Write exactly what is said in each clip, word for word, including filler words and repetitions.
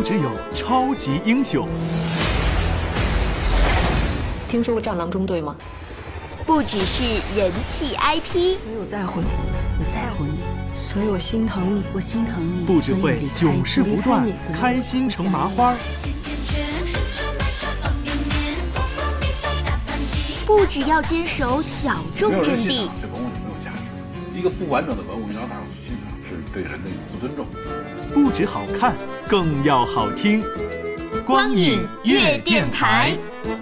不只有超级英雄。 听说过战狼中队吗？ 不只是人气 I P， 所以我在乎你，我在乎你，所以我心疼你，我心疼你。 不只会囧事不断，开心成麻花。 不只要坚守小众阵地， 这文物就没有价值。一个不完整的文物，你让大伙去欣赏，是对人的不尊重。 不只好看，更要好听。光影乐电台。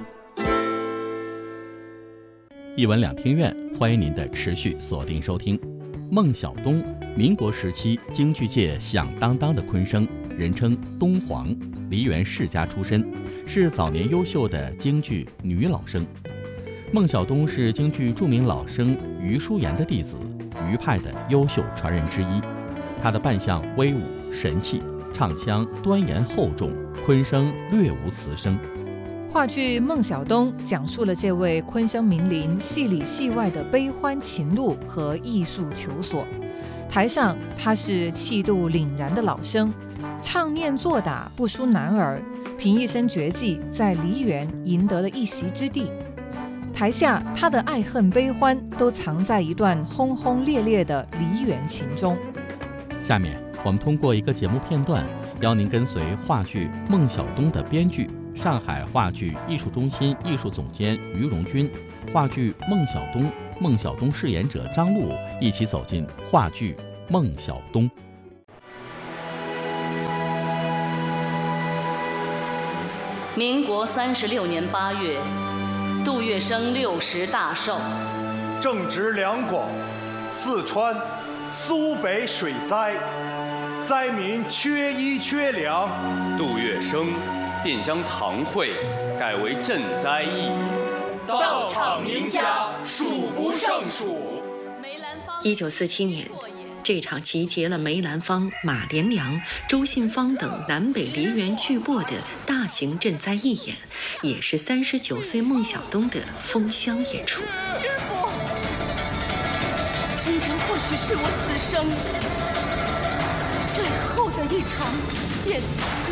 一文两厅院，欢迎您的持续锁定收听。孟小冬，民国时期京剧界响当当的昆生，人称东皇，梨园世家出身，是早年优秀的京剧女老生。孟小冬是京剧著名老生余淑妍的弟子，余派的优秀传人之一。她的扮相威武神气，唱腔端严厚重，昆生略无词声。 话剧《孟小冬》讲述了这位昆生名伶戏里戏外的悲欢情路和艺术求索。台上他是气度凛然的老生，唱念做打不输男儿，凭一身绝技在梨园赢得了一席之地。台下他的爱恨悲欢都藏在一段轰轰烈烈的梨园情中。 下面我们通过一个节目片段，邀您跟随话剧《孟小冬》的编剧上海话剧艺术中心艺术总监于荣军，话剧《孟小冬》孟小冬饰演者张璐一起走进话剧《孟小冬》。 民国三十六年八月，杜月笙六十大寿， 正值两广、四川、苏北水灾，灾民缺衣缺粮， 杜月笙便将堂会改为赈灾义， 到场名家数不胜数。 一九四七年，这场集结了梅兰芳、马连良、周信芳等南北梨园巨擘的大型赈灾义演，也是三十九岁孟小冬的封箱演出。 师父，今天或许是我此生最后的一场演出。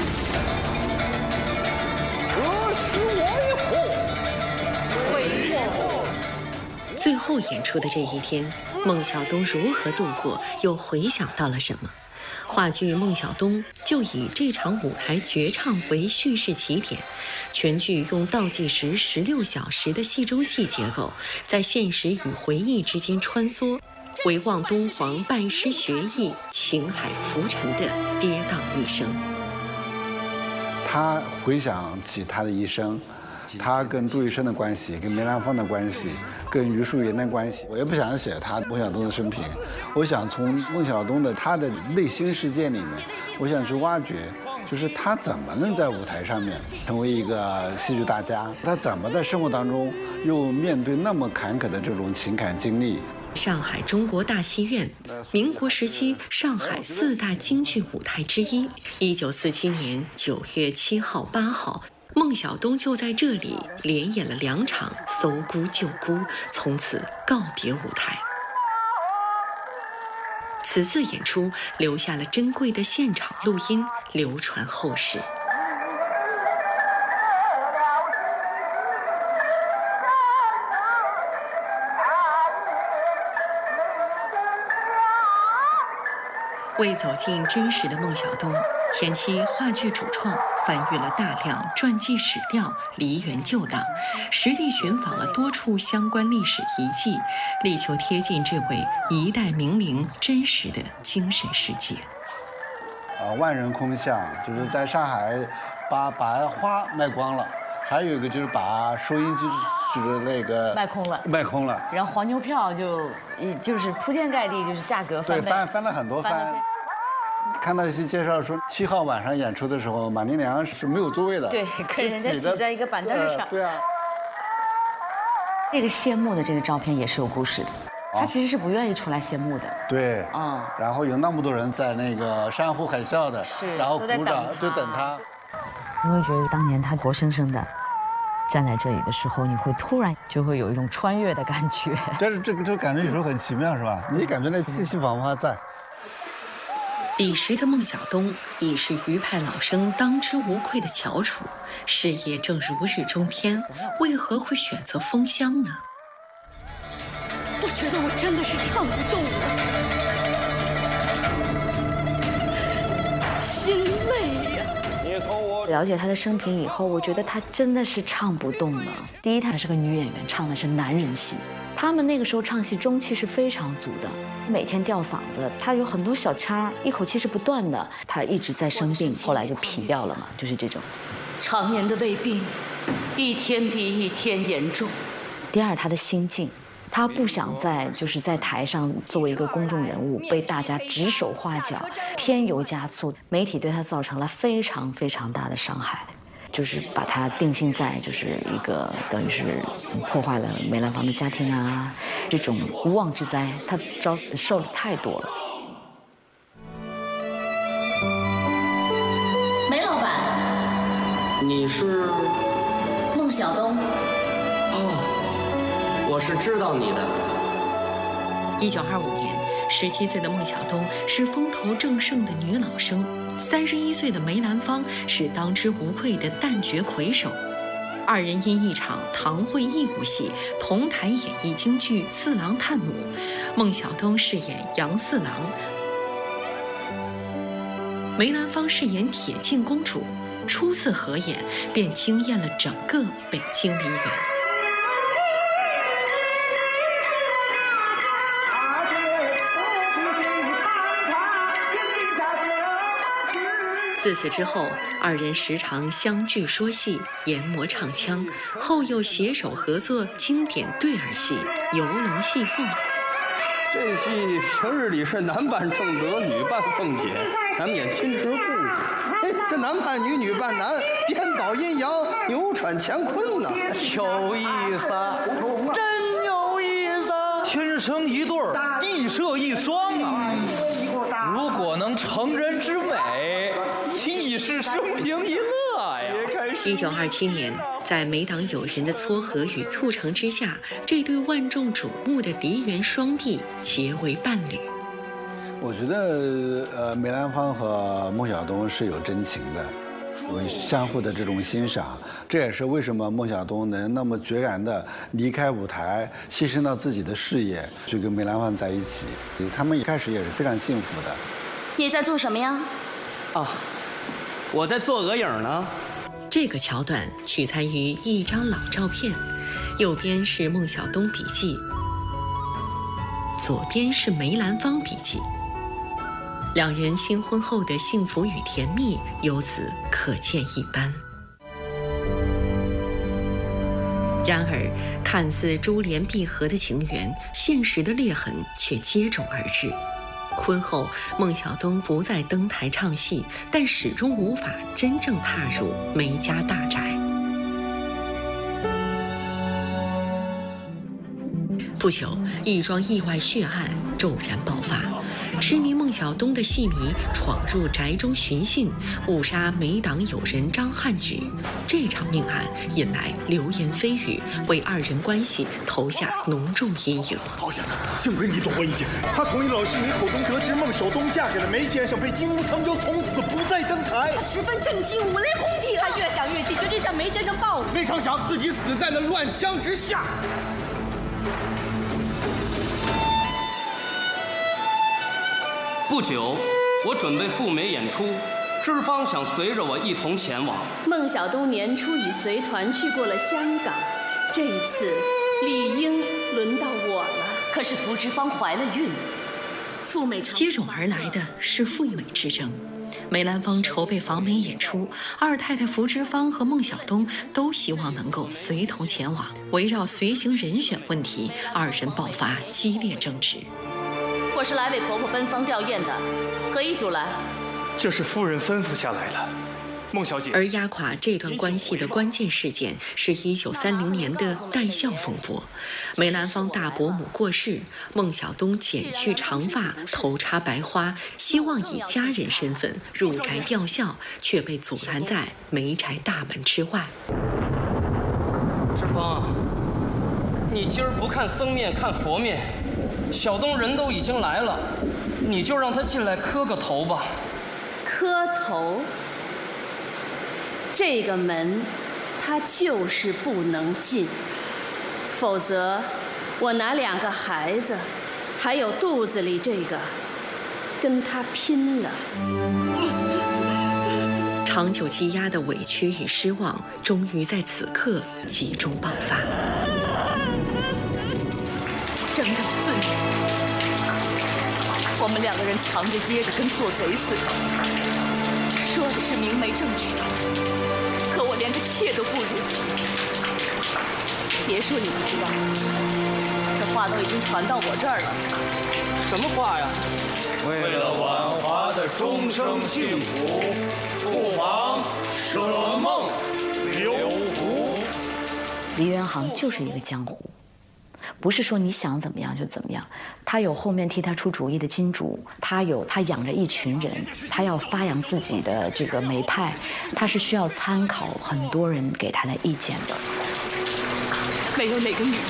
最后演出的这一天，孟小冬如何度过，又回想到了什么？话剧《孟小冬》就以这场舞台绝唱为叙事起点，全剧用倒计时十六小时的戏中戏结构，在现实与回忆之间穿梭，回望东皇拜师学艺、情海浮沉的跌宕一生。 他回想起他的一生，他跟杜月笙的关系，跟梅兰芳的关系，跟余淑妍的关系。我也不想写他孟小冬的生平，我想从孟小冬的他的内心世界里面，我想去挖掘，就是他怎么能在舞台上面成为一个戏剧大家，他怎么在生活当中又面对那么坎坷的这种情感经历。 上海中国大戏院，民国时期上海四大京剧舞台之一。一九四七年九月七号、八号，孟小冬就在这里连演了两场《搜孤救孤》，从此告别舞台。此次演出留下了珍贵的现场录音，流传后世。为走进真实的孟小冬，前期话剧主创翻阅了大量传记史料、梨园旧档，实地寻访了多处相关历史遗迹，力求贴近这位一代名伶真实的精神世界。 啊，万人空巷，就是在上海把把花卖光了，还有一个就是把收音机就是那个卖空了， 卖空了， 然后黄牛票就就是铺天盖地，就是价格翻倍， 对，翻翻了很多番。看到一些介绍说，七号晚上演出的时候，马连良是没有座位的， 对，跟人家挤在一个板凳上。 对啊。 这个谢幕的这个照片也是有故事的，他其实是不愿意出来谢幕的。 对， 嗯。 然后有那么多人在那个山呼海啸的， 是， 然后鼓掌就等他。 你会觉得当年他活生生的站在这里的时候，你会突然就会有一种穿越的感觉。 但是这个这个感觉有时候很奇妙，是吧？你感觉那气息仿佛还在。 彼时的孟小冬已是余派老生当之无愧的翘楚，事业正如日中天，为何会选择封箱呢？ 我觉得我真的是唱不动了，心累呀。 了解她的生平以后，我觉得她真的是唱不动了。第一，她是个女演员，唱的是男人戏。他们那个时候唱戏中气是非常足的，每天吊嗓子，她有很多小腔，一口气是不断的。她一直在生病，后来就皮掉了嘛，就是这种。 常年的胃病，一天比一天严重。 第二，她的心境。他不想在就是在台上作为一个公众人物被大家指手画脚，添油加醋，媒体对他造成了非常非常大的伤害，就是把他定性在就是一个等于是破坏了梅兰芳的家庭啊，这种无妄之灾，他遭受的太多了。 梅老板， 你是孟小冬。 哦。我是知道你的。 一九二五年，十七岁的孟小冬是风头正盛的女老生，三十一岁的梅兰芳是当之无愧的旦角魁首。二人因一场堂会义务戏同台演绎京剧《四郎探母》，孟小冬饰演杨四郎，梅兰芳饰演铁镜公主。初次合演便惊艳了整个北京梨园。自此之后，二人时常相聚说戏，研磨唱腔，后又携手合作经典对儿戏《游龙戏凤》。 这戏平日里是男扮正德，女扮凤姐，难免亲持故事。哎，这男扮女，女扮男，颠倒阴阳，扭转乾坤呐，有意思，真有意思。 天生一对儿，地设一双啊！如果能成人之美，亦是生平一乐呀！ 一九二七年，在梅党友人的撮合与促成之下，这对万众瞩目的梨园双璧结为伴侣。 我觉得，呃，梅兰芳和孟小冬是有真情的，有相互的这种欣赏。这也是为什么孟小冬能那么决然地离开舞台，牺牲到自己的事业，去跟梅兰芳在一起。他们一开始也是非常幸福的。 你在做什么呀？ 啊。我在做额影呢。 这个桥段取材于一张老照片，右边是孟小冬笔记，左边是梅兰芳笔记。两人新婚后的幸福与甜蜜由此可见一斑。然而，看似珠联璧合的情缘，现实的裂痕却接踵而至。婚后，孟小冬不再登台唱戏，但始终无法真正踏入梅家大宅。不久，一桩意外血案骤然爆发，痴迷孟小冬的戏迷闯入宅中寻衅，误杀梅党友人张汉举。这场命案引来流言蜚语，为二人关系投下浓重阴影。 好险，幸亏你躲过一劫。他从一老戏迷口中得知孟小冬嫁给了梅先生，被金屋藏娇，从此不再登台。 他十分震惊，五雷轰顶。他越想越气，决定向梅先生报复。 没成想自己死在了乱枪之下。 不久，我准备赴梅演出，知方想随着我一同前往。 孟小冬年初已随团去过了香港，这一次理应轮到我了。 可是福芝芳怀了孕，赴美接踵而来的是赴美之争。梅兰芳筹备访美演出，二太太福芝芳和孟小冬都希望能够随同前往。围绕随行人选问题，二人爆发激烈争执。 我是来为婆婆奔丧吊唁的，何以久来？ 这是夫人吩咐下来的，孟小姐。 而压垮这段关系的关键事件是一九三零年的戴孝风波。梅兰芳大伯母过世，孟小冬剪去长发，头插白花，希望以家人身份入宅吊孝，却被阻拦在梅宅大门之外。 知芳，你今儿不看僧面看佛面，小冬人都已经来了， 你就让他进来磕个头吧。 磕头？这个门，他就是不能进，否则，我拿两个孩子，还有肚子里这个，跟他拼了。 长久积压的委屈与失望，终于在此刻集中爆发。 整整四年，我们两个人藏着掖着，跟做贼似的，说的是明媒正娶，可我连个妾都不如。别说你不知道，这话都已经传到我这儿了。 什么话呀？ 为了婉华的终生幸福，不妨舍梦留福。 梨园行就是一个江湖，不是说你想怎么样就怎么样。他有后面替他出主意的金主，他有他养着一群人，他要发扬自己的这个门派，他是需要参考很多人给他的意见的。 没有哪个女人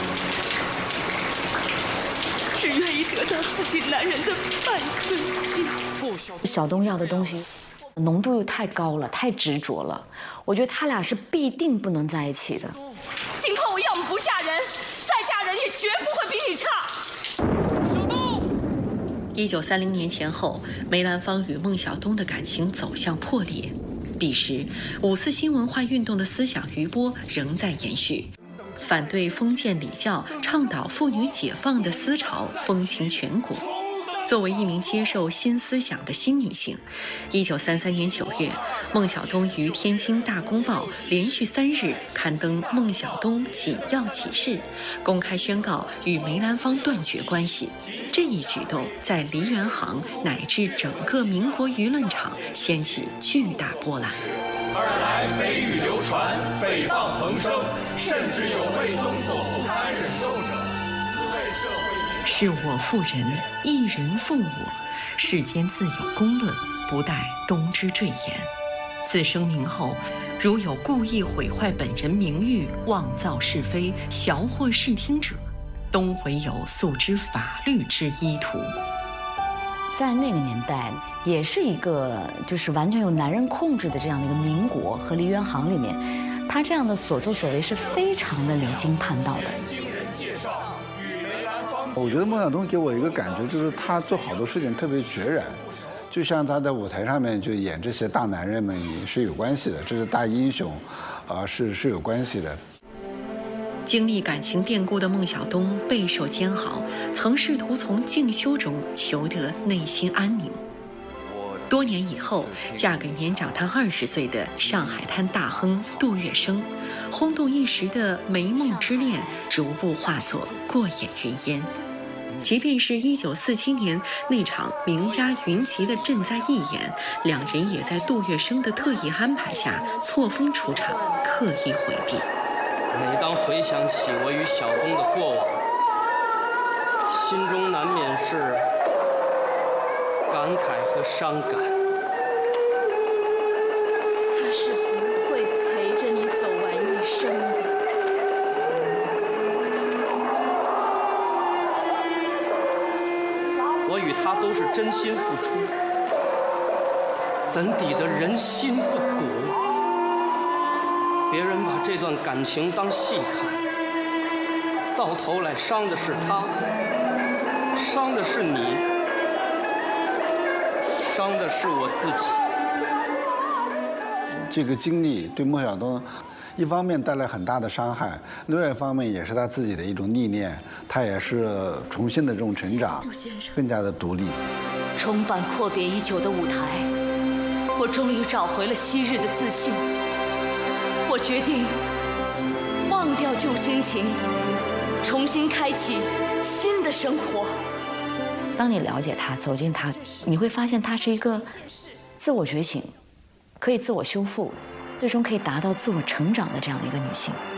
只愿意得到自己男人的半颗心。 小东要的东西浓度又太高了，太执着了，我觉得他俩是必定不能在一起的。 今后我要么不嫁人，再嫁人也绝不会比你差。 小东。一九三零年前后，梅兰芳与孟小冬的感情走向破裂。彼时，五四新文化运动的思想余波仍在延续。反对封建礼教、倡导妇女解放的思潮风行全国。作为一名接受新思想的新女性，一九三三年九月，孟小冬于天津《大公报》连续三日刊登孟小冬紧要启事，公开宣告与梅兰芳断绝关系。这一举动在梨园行乃至整个民国舆论场掀起巨大波澜。 二来蜚语流传，诽谤横生，甚至有为东所不堪忍受者。自为社会是我负人，一人负我，世间自有公论，不待冬之赘言。自声明后，如有故意毁坏本人名誉、妄造是非、淆惑视听者，冬唯有诉之法律之依途。 在那个年代，也是一个就是完全由男人控制的这样的一个民国和梨园行里面，他这样的所作所为是非常的离经叛道的。 我觉得孟小冬给我一个感觉，就是他做好多事情特别决然，就像他在舞台上面就演这些大男人们也是有关系的，这是大英雄，啊、呃、是是有关系的。 经历感情变故的孟小冬备受煎熬，曾试图从静修中求得内心安宁。多年以后，嫁给年长她二十岁的上海滩大亨杜月笙，轰动一时的梅梦之恋逐步化作过眼云烟。即便是一九四七年那场名家云集的赈灾义演，两人也在杜月笙的特意安排下错峰出场，刻意回避。 每当回想起我与小冬的过往，心中难免是感慨和伤感。 他是不会陪着你走完一生的。 我与他都是真心付出，怎抵得人心不古？别人把这段感情当戏看，到头来伤的是他，伤的是你，伤的是我自己。 这个经历对孟小冬，一方面带来很大的伤害，另外一方面也是他自己的一种历练，他也是重新的这种成长，更加的独立。 重返阔别已久的舞台，我终于找回了昔日的自信。我决定忘掉旧心情，重新开启新的生活。 当你了解她，走进她，你会发现她是一个自我觉醒，可以自我修复，最终可以达到自我成长的这样的一个女性。